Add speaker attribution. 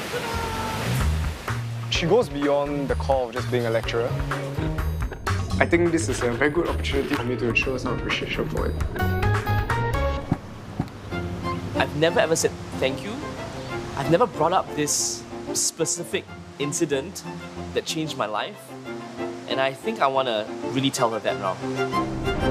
Speaker 1: She goes beyond the core of just being a lecturer. I think this is a very good opportunity for me to show some appreciation for it.
Speaker 2: I've never ever said thank you. I've never brought up this specific incident that changed my life. And I think I want to really tell her that now.